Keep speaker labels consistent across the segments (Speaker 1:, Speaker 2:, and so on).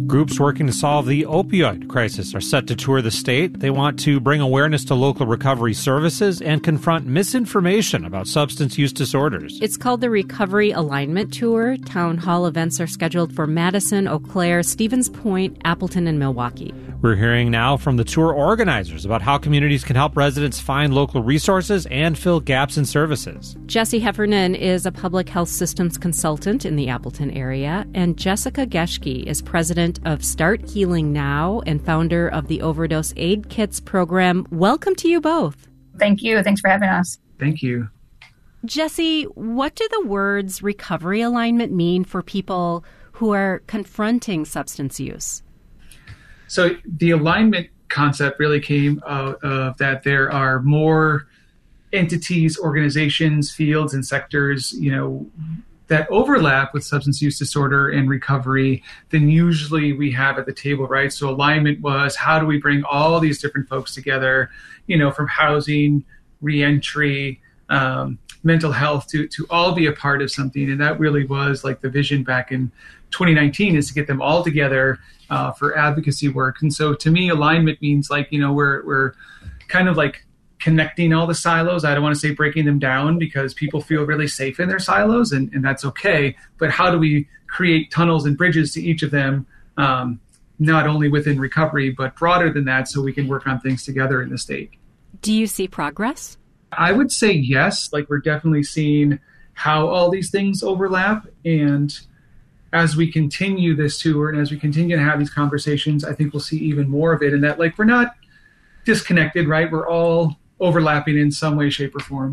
Speaker 1: Groups working to solve the opioid crisis are set to tour the state. They want to bring awareness to local recovery services and confront misinformation about substance use disorders.
Speaker 2: It's called the Recovery Alignment Tour. Town hall events are scheduled for Madison, Eau Claire, Stevens Point, Appleton, and Milwaukee.
Speaker 1: We're hearing now from the tour organizers about how communities can help residents find local resources and fill gaps in services.
Speaker 2: Jesse Heffernan is a public health systems consultant in the Appleton area, and Jessica Geschke is president of Start Healing Now and founder of the Overdose Aid Kits program. Welcome to you both.
Speaker 3: Thank you. Thanks for having us.
Speaker 4: Thank you.
Speaker 2: Jesse, what do the words recovery alignment mean for people who are confronting substance use?
Speaker 4: So the alignment concept really came out of that there are more entities, organizations, fields, and sectors, that overlap with substance use disorder and recovery than usually we have at the table, right? So alignment was, how do we bring all these different folks together, from housing, reentry, mental health to all be a part of something. And that really was like the vision back in 2019, is to get them all together for advocacy work. And so to me, alignment means we're kind of like connecting all the silos. I don't want to say breaking them down, because people feel really safe in their silos, and that's okay. But how do we create tunnels and bridges to each of them, not only within recovery, but broader than that, so we can work on things together in the state?
Speaker 2: Do you see progress?
Speaker 4: I would say yes. We're definitely seeing how all these things overlap. And as we continue this tour and as we continue to have these conversations, I think we'll see even more of it. And that we're not disconnected, right? We're all overlapping in some way, shape, or form.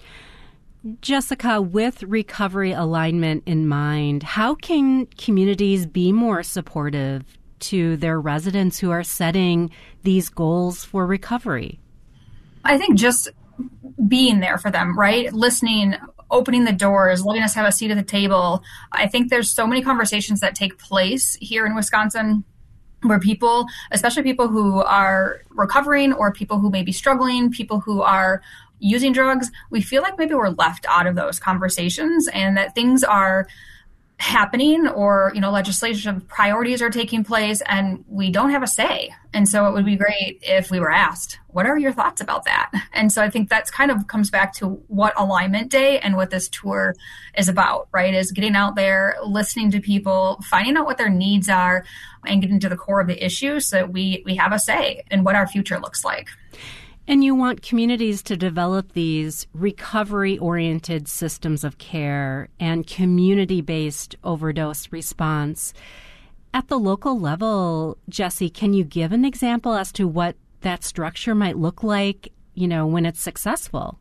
Speaker 2: Jessica, with recovery alignment in mind, how can communities be more supportive to their residents who are setting these goals for recovery?
Speaker 3: I think just being there for them, right? Listening, opening the doors, letting us have a seat at the table. I think there's so many conversations that take place here in Wisconsin where people, especially people who are recovering or people who may be struggling, people who are using drugs, we feel like maybe we're left out of those conversations, and that things are happening or, legislative priorities are taking place and we don't have a say. And so it would be great if we were asked, what are your thoughts about that? And so I think that's kind of comes back to what Alignment Day and what this tour is about, right? Is getting out there, listening to people, finding out what their needs are, and getting to the core of the issue so that we have a say in what our future looks like.
Speaker 2: And you want communities to develop these recovery-oriented systems of care and community-based overdose response. At the local level, Jesse, can you give an example as to what that structure might look like, when it's successful?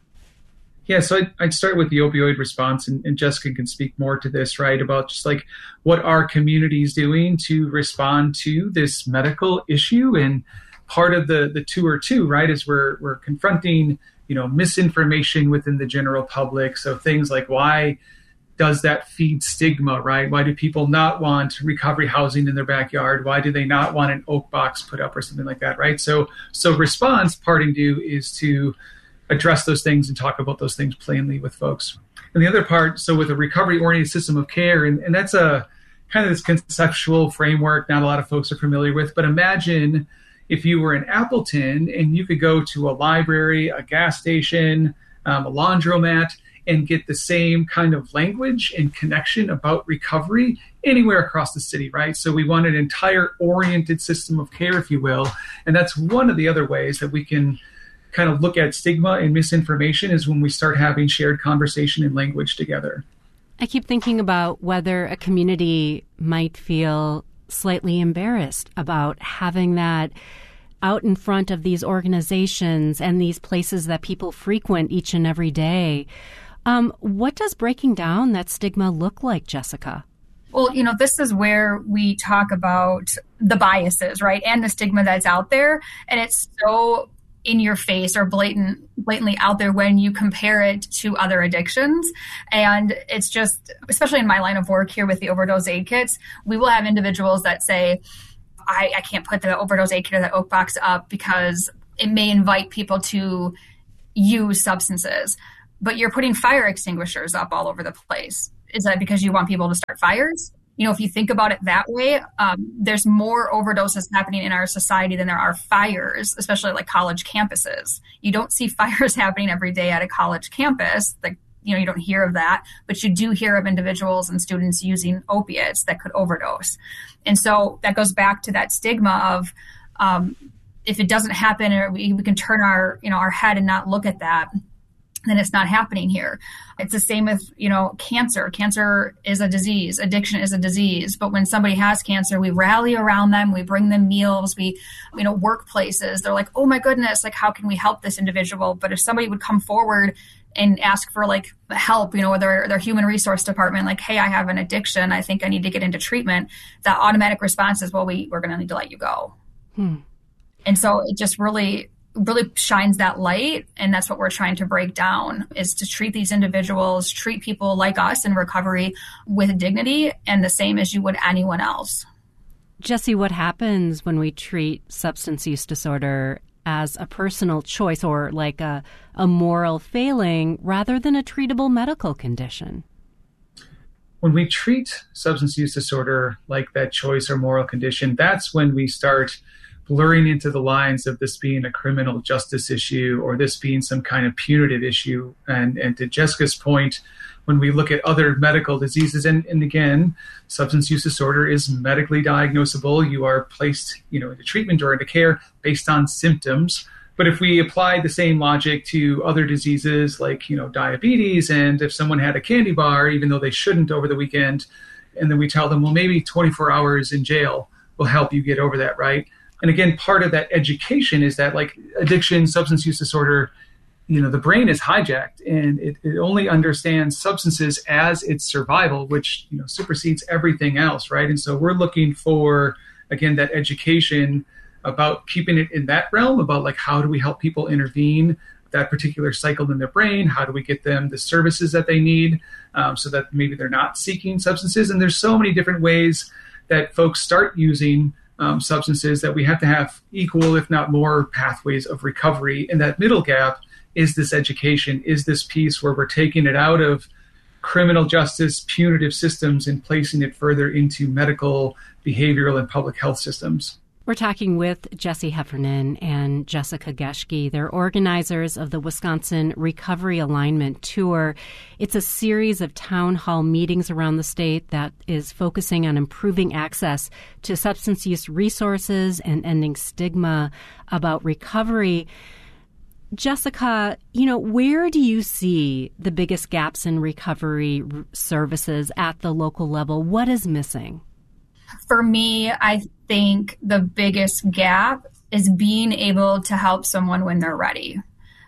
Speaker 4: Yeah, so I'd start with the opioid response, and Jessica can speak more to this, right, about just what are communities doing to respond to this medical issue. And part of the tour too, right, is we're confronting, misinformation within the general public. So things like, why does that feed stigma, right? Why do people not want recovery housing in their backyard? Why do they not want an oak box put up or something like that, right? So response, parting due, is to address those things and talk about those things plainly with folks. And the other part, so with a recovery-oriented system of care, and that's a kind of this conceptual framework not a lot of folks are familiar with, but imagine if you were in Appleton and you could go to a library, a gas station, a laundromat, and get the same kind of language and connection about recovery anywhere across the city, right? So we want an entire oriented system of care, if you will. And that's one of the other ways that we can kind of look at stigma and misinformation, is when we start having shared conversation and language together.
Speaker 2: I keep thinking about whether a community might feel slightly embarrassed about having that out in front of these organizations and these places that people frequent each and every day. What does breaking down that stigma look like, Jessica?
Speaker 3: Well, this is where we talk about the biases, right? And the stigma that's out there. And it's so in your face or blatantly out there when you compare it to other addictions. And it's just, especially in my line of work here with the overdose aid kits, we will have individuals that say, I can't put the overdose aid kit or the oak box up because it may invite people to use substances. But you're putting fire extinguishers up all over the place. Is that because you want people to start fires? if you think about it that way, there's more overdoses happening in our society than there are fires, especially like college campuses. You don't see fires happening every day at a college campus. Like, you don't hear of that, but you do hear of individuals and students using opiates that could overdose. And so that goes back to that stigma of, if it doesn't happen, or we can turn our head and not look at that, then it's not happening here. It's the same with, cancer. Cancer is a disease. Addiction is a disease. But when somebody has cancer, we rally around them. We bring them meals. We, workplaces, they're like, oh my goodness, like, how can we help this individual? But if somebody would come forward and ask for like help, with their human resource department, like, hey, I have an addiction. I think I need to get into treatment. That automatic response is, well, we're going to need to let you go. And so it just really shines that light. And that's what we're trying to break down, is to treat these individuals, treat people like us in recovery with dignity and the same as you would anyone else.
Speaker 2: Jessie, what happens when we treat substance use disorder as a personal choice or like a moral failing rather than a treatable medical condition?
Speaker 4: When we treat substance use disorder like that choice or moral condition, that's when we start blurring into the lines of this being a criminal justice issue or this being some kind of punitive issue. And to Jessica's point, when we look at other medical diseases, and again, substance use disorder is medically diagnosable. You are placed, into treatment or into care based on symptoms. But if we apply the same logic to other diseases like, diabetes, and if someone had a candy bar, even though they shouldn't over the weekend, and then we tell them, well, maybe 24 hours in jail will help you get over that, right? And again, part of that education is that, like, addiction, substance use disorder, the brain is hijacked and it only understands substances as its survival, which, supersedes everything else, right? And so we're looking for, again, that education about keeping it in that realm, about like, how do we help people intervene that particular cycle in their brain? How do we get them the services that they need so that maybe they're not seeking substances? And there's so many different ways that folks start using substances that we have to have equal, if not more, pathways of recovery. And that middle gap is this education, is this piece where we're taking it out of criminal justice, punitive systems, and placing it further into medical, behavioral, and public health systems.
Speaker 2: We're talking with Jessie Heffernan and Jessica Geschke. They're organizers of the Wisconsin Recovery Alignment Tour. It's a series of town hall meetings around the state that is focusing on improving access to substance use resources and ending stigma about recovery. Jessica, where do you see the biggest gaps in recovery services at the local level? What is missing?
Speaker 3: For me, I think the biggest gap is being able to help someone when they're ready.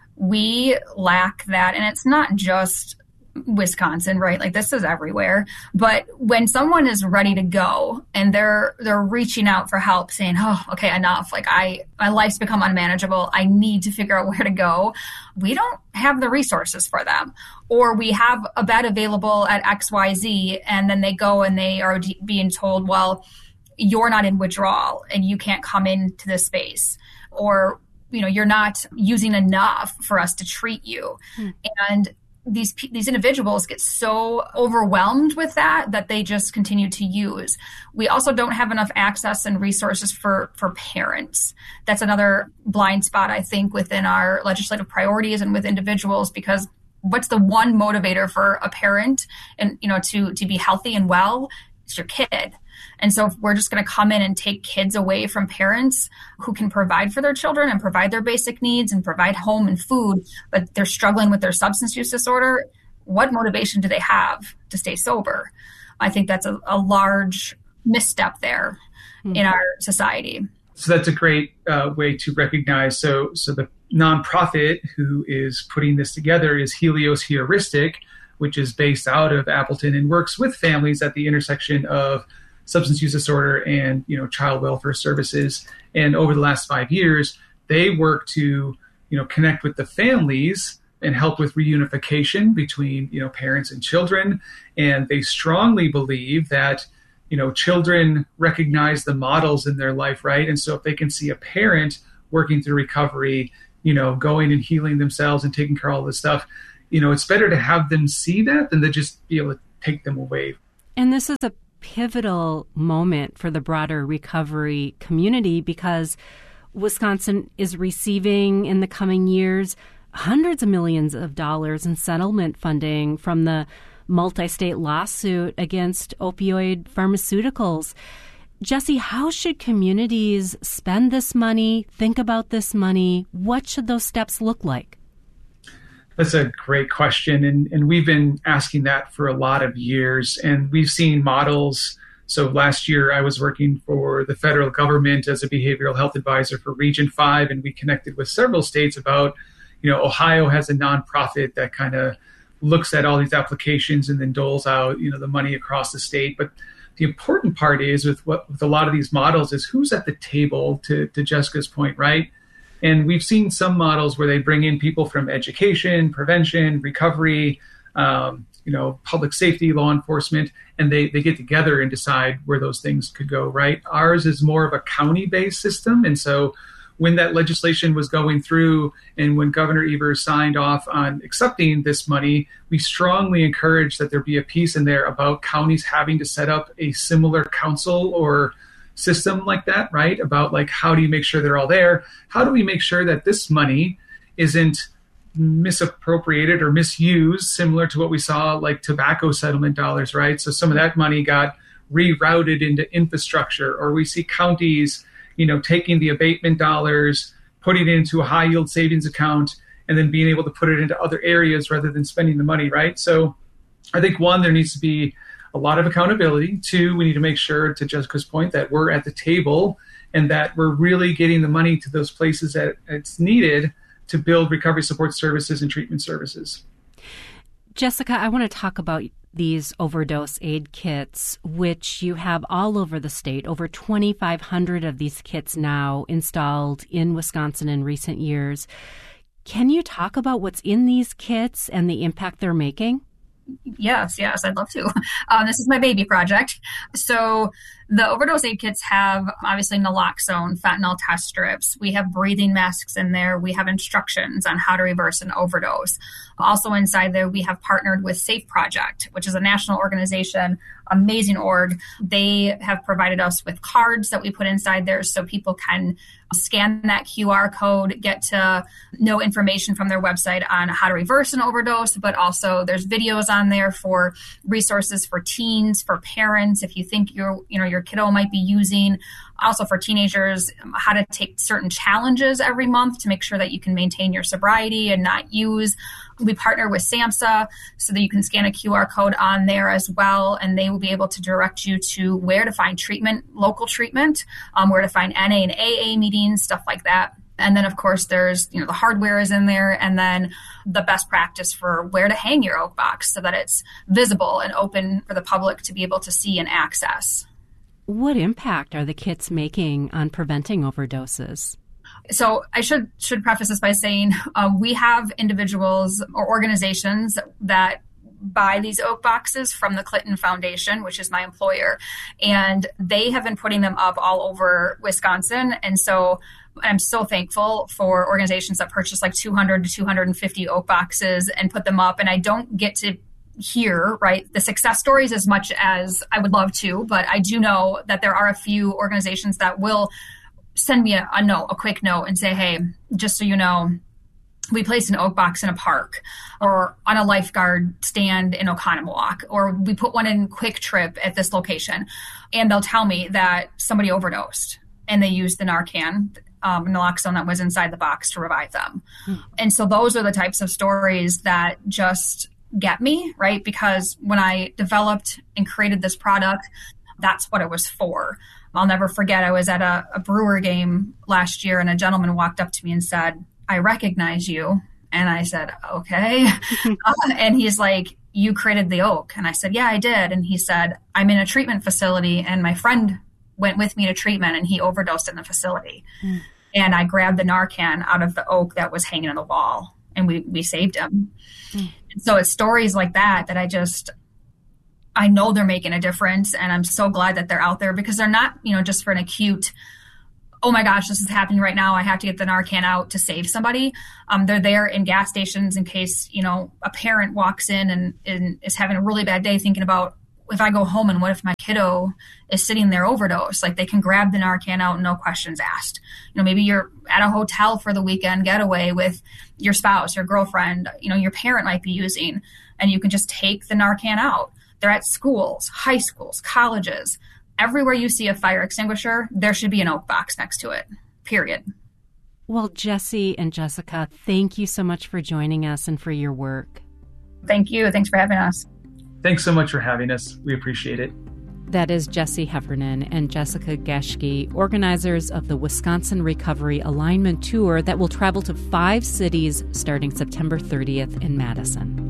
Speaker 3: We lack that, and it's not just Wisconsin, right? Like, this is everywhere. But when someone is ready to go and they're reaching out for help, saying, "Oh, okay, enough. Like, my life's become unmanageable. I need to figure out where to go." We don't have the resources for them, or we have a bed available at XYZ, and then they go and they are being told, "Well, you're not in withdrawal and you can't come into this space," or, "You're not using enough for us to treat you." And these individuals get so overwhelmed with that they just continue to use. We also don't have enough access and resources for parents. That's another blind spot, I think, within our legislative priorities and with individuals, because what's the one motivator for a parent and, to be healthy and well? It's your kid. And so if we're just going to come in and take kids away from parents who can provide for their children and provide their basic needs and provide home and food, but they're struggling with their substance use disorder, what motivation do they have to stay sober? I think that's a large misstep there in our society.
Speaker 4: So that's a great way to recognize. So the nonprofit who is putting this together is Helios Heuristic, which is based out of Appleton and works with families at the intersection of substance use disorder and, child welfare services. And over the last 5 years, they work to, connect with the families and help with reunification between, parents and children. And they strongly believe that, children recognize the models in their life, right? And so if they can see a parent working through recovery, going and healing themselves and taking care of all this stuff, it's better to have them see that than to just be able to take them away.
Speaker 2: And this is a pivotal moment for the broader recovery community because Wisconsin is receiving in the coming years hundreds of millions of dollars in settlement funding from the multi-state lawsuit against opioid pharmaceuticals. Jesse, how should communities spend this money, think about this money? What should those steps look like?
Speaker 4: That's a great question. And we've been asking that for a lot of years. And we've seen models. So last year, I was working for the federal government as a behavioral health advisor for Region 5, and we connected with several states about, Ohio has a nonprofit that kind of looks at all these applications and then doles out, the money across the state. But the important part is with a lot of these models is who's at the table, to Jessica's point, right? And we've seen some models where they bring in people from education, prevention, recovery, public safety, law enforcement, and they get together and decide where those things could go, right? Ours is more of a county-based system. And so when that legislation was going through and when Governor Evers signed off on accepting this money, we strongly encourage that there be a piece in there about counties having to set up a similar council or system like that, right? About like, how do you make sure they're all there? How do we make sure that this money isn't misappropriated or misused, similar to what we saw like tobacco settlement dollars, right? So some of that money got rerouted into infrastructure, or we see counties, taking the abatement dollars, putting it into a high yield savings account, and then being able to put it into other areas rather than spending the money, right? So I think one, there needs to be a lot of accountability. Two, we need to make sure, to Jessica's point, that we're at the table and that we're really getting the money to those places that it's needed to build recovery support services and treatment services.
Speaker 2: Jessica, I want to talk about these overdose aid kits, which you have all over the state, over 2,500 of these kits now installed in Wisconsin in recent years. Can you talk about what's in these kits and the impact they're making?
Speaker 3: Yes, I'd love to. This is my baby project. So the overdose aid kits have obviously naloxone, fentanyl test strips. We have breathing masks in there. We have instructions on how to reverse an overdose. Also inside there, we have partnered with Safe Project, which is a national organization, amazing org. They have provided us with cards that we put inside there so people can scan that QR code, get to know information from their website on how to reverse an overdose, but also there's videos on there for resources for teens, for parents, if you think your kiddo might be using, also for teenagers, how to take certain challenges every month to make sure that you can maintain your sobriety and not use. We partner with SAMHSA so that you can scan a QR code on there as well, and they will be able to direct you to where to find treatment, local treatment, where to find NA and AA meetings, stuff like that. And then, of course, there's, the hardware is in there, and then the best practice for where to hang your oak box so that it's visible and open for the public to be able to see and access.
Speaker 2: What impact are the kits making on preventing overdoses?
Speaker 3: So I should preface this by saying we have individuals or organizations that buy these oak boxes from the Clinton Foundation, which is my employer, and they have been putting them up all over Wisconsin. And so I'm so thankful for organizations that purchase like 200 to 250 oak boxes and put them up. And I don't get to hear, right, the success stories as much as I would love to, but I do know that there are a few organizations that will send me a quick note and say, hey, just so you know, we placed an oak box in a park or on a lifeguard stand in Oconomowoc, or we put one in Quick Trip at this location. And they'll tell me that somebody overdosed and they used the Narcan, naloxone that was inside the box to revive them. And so those are the types of stories that just get me, right? Because when I developed and created this product, that's what it was for. I'll never forget, I was at a Brewer game last year and a gentleman walked up to me and said, I recognize you. And I said, okay. And he's like, you created the oak. And I said, yeah, I did. And he said, I'm in a treatment facility and my friend went with me to treatment and he overdosed in the facility. And I grabbed the Narcan out of the oak that was hanging on the wall and we saved him. So it's stories like that I know they're making a difference, and I'm so glad that they're out there because they're not, just for an acute, oh my gosh, this is happening right now, I have to get the Narcan out to save somebody. They're there in gas stations in case, a parent walks in and is having a really bad day thinking about if I go home and what if my kiddo is sitting there overdosed? Like, they can grab the Narcan out, no questions asked. Maybe you're at a hotel for the weekend getaway with your spouse, your girlfriend, your parent might be using, and you can just take the Narcan out. They're at schools, high schools, colleges. Everywhere you see a fire extinguisher, there should be an oak box next to it, period.
Speaker 2: Well, Jessie and Jessica, thank you so much for joining us and for your work.
Speaker 3: Thank you. Thanks for having us.
Speaker 4: Thanks so much for having us. We appreciate it.
Speaker 2: That is Jessie Heffernan and Jessica Geschke, organizers of the Wisconsin Recovery Alignment Tour that will travel to 5 cities starting September 30th in Madison.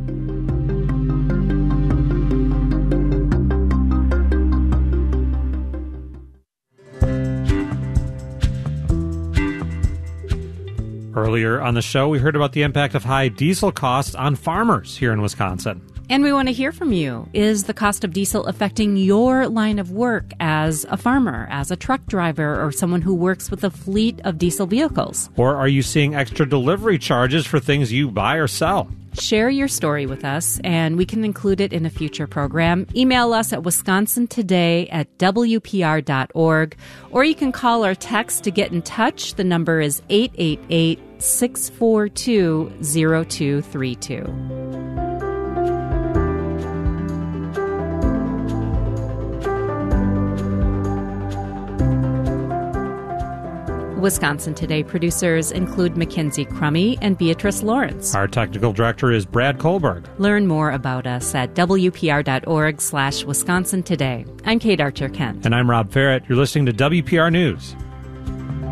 Speaker 1: Earlier on the show, we heard about the impact of high diesel costs on farmers here in Wisconsin.
Speaker 2: And we want to hear from you. Is the cost of diesel affecting your line of work as a farmer, as a truck driver, or someone who works with a fleet of diesel vehicles?
Speaker 1: Or are you seeing extra delivery charges for things you buy or sell?
Speaker 2: Share your story with us, and we can include it in a future program. Email us at wisconsintoday@wpr.org, or you can call or text to get in touch. The number is 888-642-0232. Wisconsin Today producers include Mackenzie Crummy and Beatrice Lawrence.
Speaker 1: Our technical director is Brad Kohlberg.
Speaker 2: Learn more about us at wpr.org/Wisconsin Today. I'm Kate Archer-Kent.
Speaker 1: And I'm Rob Ferrett. You're listening to WPR News.